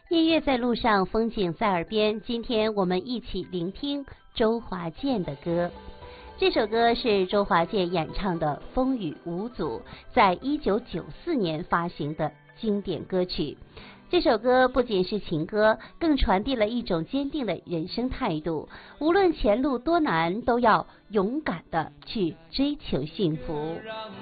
音乐在路上，风景在耳边。今天我们一起聆听周华健的歌。这首歌是周华健演唱的《风雨无阻》，在1994年发行的经典歌曲。这首歌不仅是情歌，更传递了一种坚定的人生态度，无论前路多难，都要勇敢的去追求幸福。